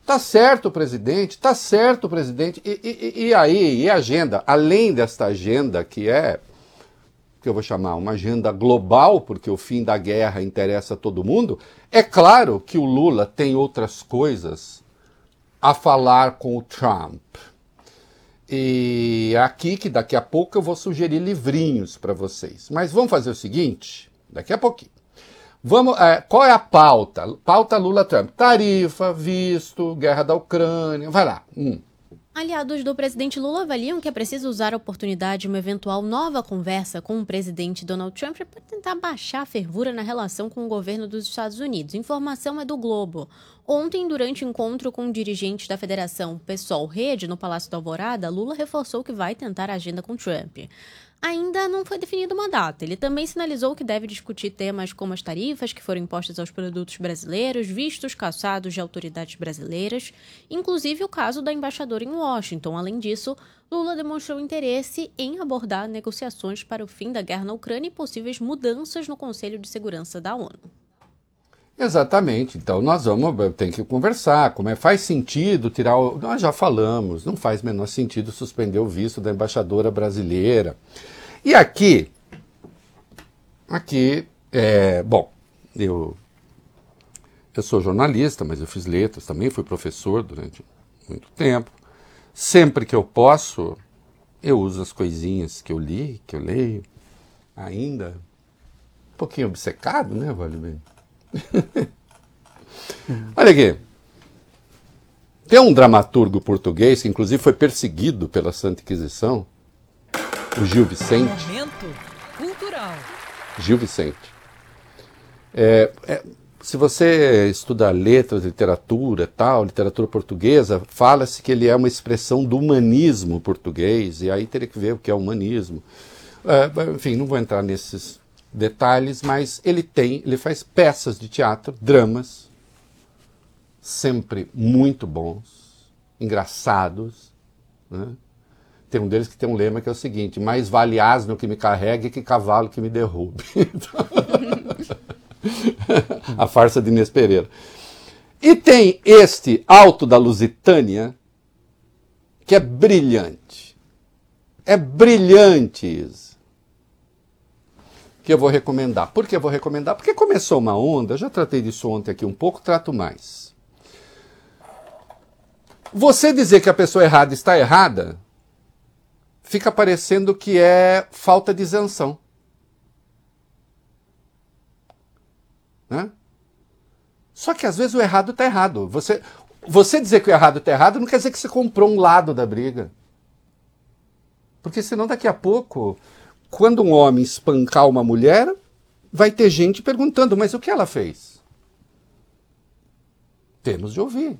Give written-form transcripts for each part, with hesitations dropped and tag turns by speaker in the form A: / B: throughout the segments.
A: Tá certo, presidente, tá certo, presidente. E aí, e a agenda? Além desta agenda que é, que eu vou chamar uma agenda global, porque o fim da guerra interessa a todo mundo, é claro que o Lula tem outras coisas a falar com o Trump. E aqui que daqui a pouco eu vou sugerir livrinhos para vocês. Mas vamos fazer o seguinte, daqui a pouquinho. Vamos, qual é a pauta? Pauta Lula-Trump. Tarifa, visto, guerra da Ucrânia, vai lá.
B: Aliados do presidente Lula avaliam que é preciso usar a oportunidade de uma eventual nova conversa com o presidente Donald Trump para tentar baixar a fervura na relação com o governo dos Estados Unidos. Informação é do Globo. Ontem, durante encontro com dirigentes da Federação PSOL-Rede no Palácio da Alvorada, Lula reforçou que vai tentar a agenda com Trump. Ainda não foi definida uma data. Ele também sinalizou que deve discutir temas como as tarifas que foram impostas aos produtos brasileiros, vistos cassados de autoridades brasileiras, inclusive o caso da embaixadora em Washington. Além disso, Lula demonstrou interesse em abordar negociações para o fim da guerra na Ucrânia e possíveis mudanças no Conselho de Segurança da ONU.
A: Exatamente, então nós ter que conversar, faz sentido tirar nós já falamos, não faz menor sentido suspender o visto da embaixadora brasileira. E aqui, bom, eu sou jornalista, mas eu fiz letras, também fui professor durante muito tempo. Sempre que eu posso, eu uso as coisinhas que eu li, que eu leio, ainda um pouquinho obcecado, né, vale bem? Olha aqui, tem um dramaturgo português que inclusive foi perseguido pela Santa Inquisição, o Gil Vicente.
C: Momento cultural.
A: Gil Vicente. Se você estuda letras, literatura, literatura portuguesa, fala-se que ele é uma expressão do humanismo português, e aí teria que ver o que é humanismo. Enfim, não vou entrar nesses detalhes, mas ele faz peças de teatro, dramas, sempre muito bons, engraçados, né? Tem um deles que tem um lema que é o seguinte: mais vale asno que me carregue que cavalo que me derrube. A farsa de Inês Pereira. E tem este Alto da Lusitânia, que é brilhante. É brilhante isso. Que eu vou recomendar. Por que eu vou recomendar? Porque começou uma onda, eu já tratei disso ontem aqui um pouco, trato mais. Você dizer que a pessoa errada está errada, fica parecendo que é falta de isenção. Né? Só que às vezes o errado está errado. Você dizer que o errado está errado não quer dizer que você comprou um lado da briga. Porque senão daqui a pouco, quando um homem espancar uma mulher, vai ter gente perguntando, mas o que ela fez? Temos de ouvir.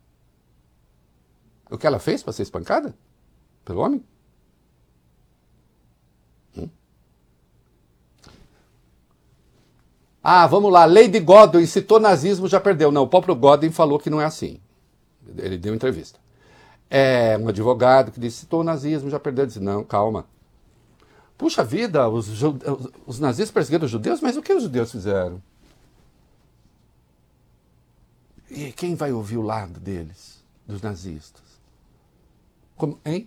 A: O que ela fez para ser espancada? Pelo homem? Vamos lá, Lady Godwin citou nazismo, já perdeu. Não, o próprio Godwin falou que não é assim. Ele deu entrevista. É um advogado que disse, citou o nazismo, já perdeu. Ele disse, não, calma. Puxa vida, os nazistas perseguiram os judeus, mas o que os judeus fizeram? E quem vai ouvir o lado deles, dos nazistas? Hein?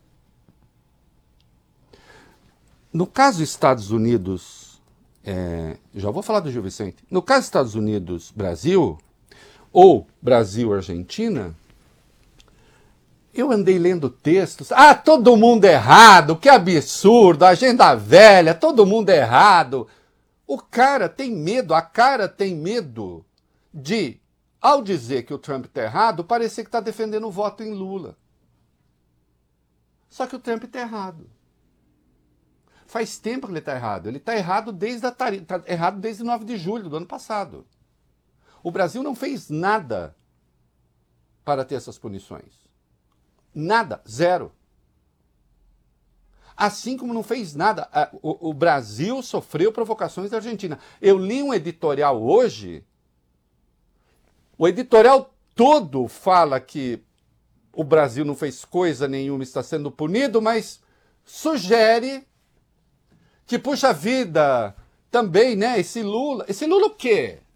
A: No caso dos Estados Unidos, já vou falar do Gil Vicente, no caso dos Estados Unidos-Brasil, ou Brasil-Argentina, eu andei lendo textos, todo mundo errado, que absurdo, agenda velha, todo mundo errado. O cara tem medo, a cara tem medo de, ao dizer que o Trump está errado, parecer que está defendendo o voto em Lula. Só que o Trump está errado. Faz tempo que ele está errado. Ele está errado desde 9 de julho do ano passado. O Brasil não fez nada para ter essas punições. Nada, zero. Assim como não fez nada, o Brasil sofreu provocações da Argentina. Eu li um editorial hoje, o editorial todo fala que o Brasil não fez coisa nenhuma, está sendo punido, mas sugere que, puxa vida, também, né, esse Lula o quê?